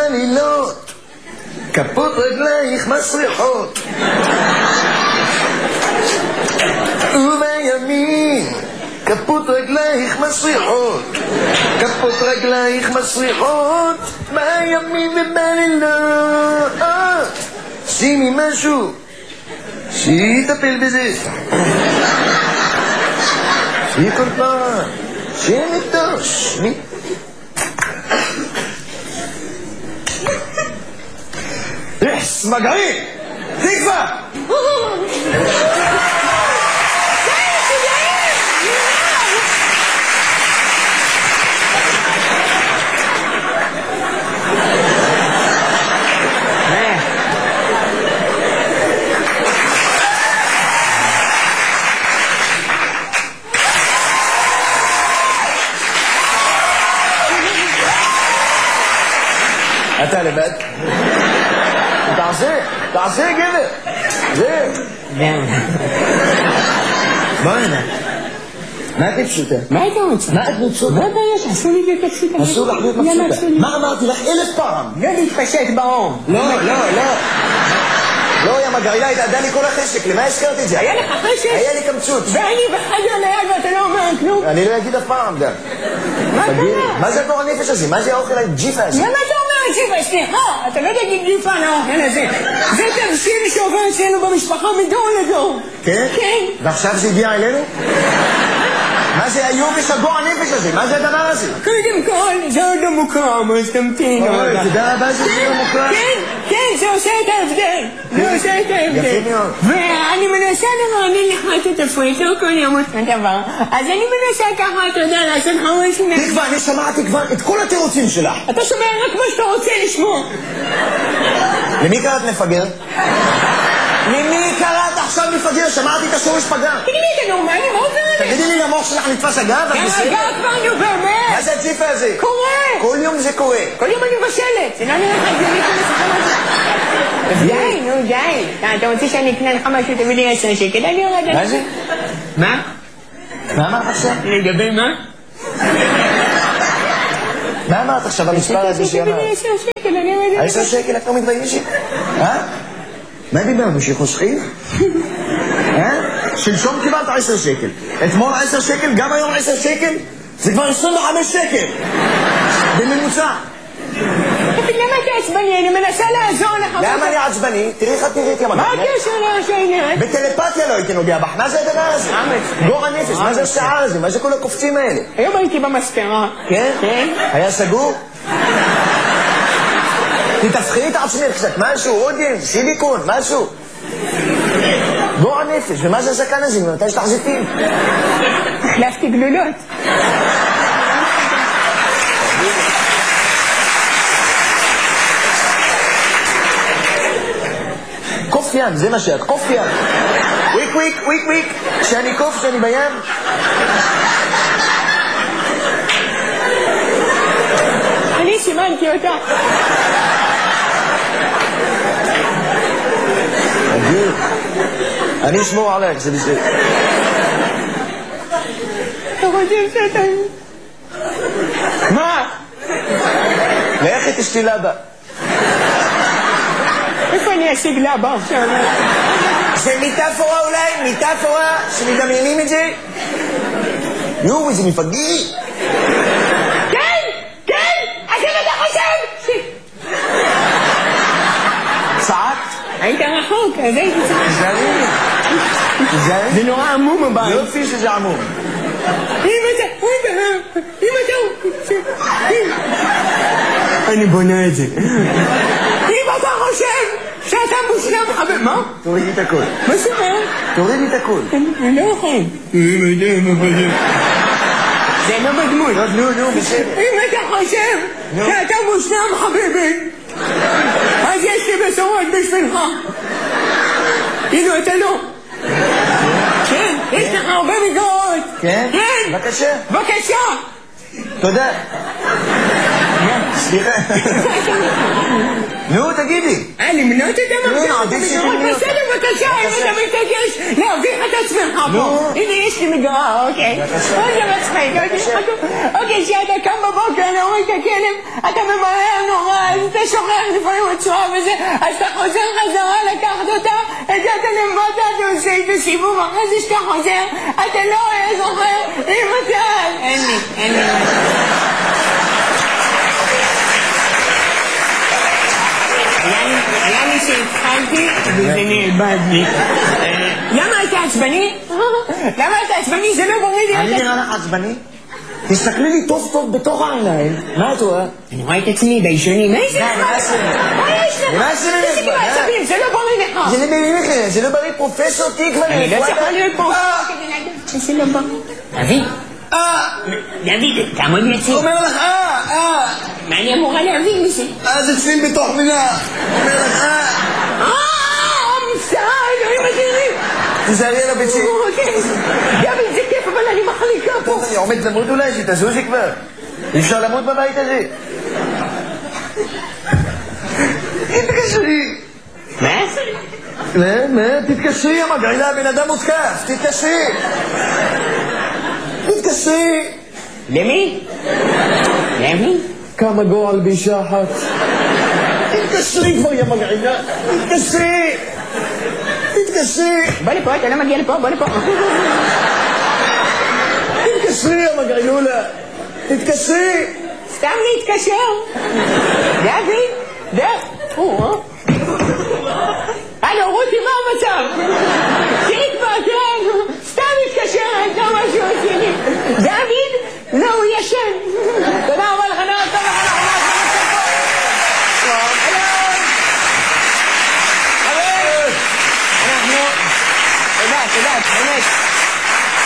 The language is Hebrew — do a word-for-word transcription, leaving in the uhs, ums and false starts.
בלילות, כפות רגלייך מסריחות, ובימים כפות רגלייך מסריחות, כפות רגלייך מסריחות, בימים ובלילות. שימי משהו שיטפל בזה, שיהיה כל פעם, שיהיה נטוש. יס, מגעי! תקווה! אתה לבד? תעשה, תעשה גבר. זה. בוא הנה. מה את מבסוטה? מה אתה רוצה? מה את מבסוטה? מה הבעיה שעשו לי להיות מבסוטה? אסור לך להיות מבסוטה. מה אמרתי לך אלף פעם? לא להתפשט באום. לא, לא, לא. לא, יא מגרילה, התעדה לי כל החשק. למה הזכרת את זה? היה לך חשק? היה לי קמצוץ. ואני בחדר ליד ואתה לא אומר כלום? אני לא אגיד אף פעם גם. מה קרה? מה זה הגור הנפש הזה? מה זה האוכל הג'יפה הזה? למה אתה אומר ג'יפה? סליחה, אתה לא תגיד ג'יפה על האוכל הזה. זה תבשיל שעובר אצלנו במשפחה מדור לדור. כן? כן. ועכשיו זה הגיע אלינו? מה זה היובש הגור הנפש הזה? מה זה הדבר הזה? קודם כל, זה עוד לא מוקרם, אז תמתין. אוי, תודה רבה שזה לא מוקרם. כן, כן, זה עושה את ההבדל. זה עושה את ההבדל. יפה מאוד. ואני מנסה לרענן לך את התפריט, לא כל יום אותו דבר. אז אני מנסה ככה, אתה יודע, לעשות חמש מהם. תקווה, אני שמעתי כבר את כל התירוצים שלך. אתה שומע רק מה שאתה רוצה לשמוע. למי קראת מפגר? למי קראת עכשיו מפגר? שמעתי את השורש פגר. תגידי לי, אתה נורמלי? מה עובר עליך? תגידי לי, למוח שלך נתפס אגב? גם אגב כבר, נו באמת. מה זה הג'יפה הזה? קורה. כל יום זה קורה. כל יום אני מבשלת. זה לא נראה לך הגיוני כל השחקן הזה. די, נו די. אתה רוצה שאני אקנה לך משהו, תביא לי עשר שקל, אני יורד. מה זה? מה? מה אמרת עכשיו? לגבי מה? מה אמרת עכשיו המספר הזה שאמרת? תביא לי עשר שקל, אני יורד. עשר שקל את לא מתביישת? אה? מה דיברנו? שחוסכים? אה? שלשום קיבלת עשר שקל. אתמול עשר שקל, גם היום עשר שקל? זה כבר עשרים וחמש שקל. בממוצע. למה אתה עצבני? אני מנסה לעזור לך. למה אני עצבני? תראי איך את נראית יא מגע. מה הקשר לעניין? בטלפתיה לא הייתי נוגע בך. מה זה הדבר הזה? גור הנפש, מה זה השעה הזה? מה זה כל הקופצים האלה? היום הייתי במספרה. כן? כן. היה סגור? תתפחי את עצמך קצת, משהו, עודין, סיליקון, משהו. גור הנפש, ומה זה הזקן הזה? ממתי יש לך זיתים? החלפתי גלולות. קוף ים, זה מה שאת, קוף ים. וויק וויק, וויק וויק. כשאני קוף, כשאני בים. אני סימנתי אותה. אדיר. אני אשמור עליך, זה בסדר. אתה חושב שאתה... מה? לכי תשתי לבה. איפה אני אשיג לבה עכשיו? זה מיטאפורה אולי? מיטאפורה? שמדמיינים את זה? יואו, איזה מפגי. כן! כן! אז אם אתה חושב! צעקת? היית רחוק, אז הייתי צעק. תזהרי. תזהרי. זה נורא עמום הבית. יופי שזה עמום. אם אתה... אם אתה... אני בונה את זה. אם אתה חושב שאתה מושלם חבר... מה? תורידי את הכל. מה שאומר? תורידי את הכל. אני לא יכול. אם אתה חושב... זה לא בדמות. נו, נו, בסדר. אם אתה חושב שאתה מושלם חביבי, אז יש לי בשורות בשבילך. כאילו אתה לא. כן, יש לך הרבה מגרות. כן? כן. בבקשה. בבקשה. תודה. סליחה. נו, תגידי. אה, למנות את המרדף? נו, עדיף שתמני אותה. בסדר, בבקשה, אם אתה מתעקש להביך את עצמך פה. הנה, יש לי מגרה, אוקיי. אוי, זה מצחיק. אוקיי, כשאתה קם בבוקר, אני רואה את הכלב, אתה ממהר נורא, אז אתה שוכח לפעמים הצורה וזה, אז אתה חוזר חזרה לקחת אותה, הגעת למטה, אתה עושה את הסיבוב, אחרי זה שאתה חוזר, אתה לא זוכר אם אתה... אין לי, אין לי. היה לי שהתחלתי וזה נאבד לי. למה אתה עצבני? למה אתה עצבני? זה לא ברור לי. אני נראה לך עצבני? תסתכלי לי טוב טוב בתוך העיניים. מה את רואה? אני רואה את עצמי בישונים. מה יש לך? מה יש לך? מה יש לך? תסיגי בעצבים, זה לא בריא לך. זה לא בריא לך, זה לא בריא פרופסור תקווה. אני לא צריכה להיות פה. זה לא בריא. אבי. אה! דוד, תעמוד לצים. אומר לך אה, אה. מה אני אמורה להבין מזה? אה, זה צפים בתוך מילה. אומר לך אה. אה, מצטער, אלוהים אדירים. תזהרי על הביצים. אוקיי. דוד, זה כיף, אבל אני מחליקה פה. טוב, אני עומד למות אולי, שתזוזי כבר. אי אפשר למות בבית הזה. תתקשרי. מה? מה? מה? תתקשרי, המגעילה, בן אדם מותקף. תתקשרי. תתקשרי. למי? למי? כמה גועל באישה אחת. תתקשרי כבר, יא מגעילה. תתקשרי. תתקשרי. בוא לפה, אתה לא מגיע לפה, בוא לפה. תתקשרי, יא מגעילולה. תתקשרי. סתם להתקשר. דוד, דוד. הלו, רותי, מה המצב? תקווה, כן. סתם מתקשרת, לא משהו עשיני. דוד? לא, הוא ישן.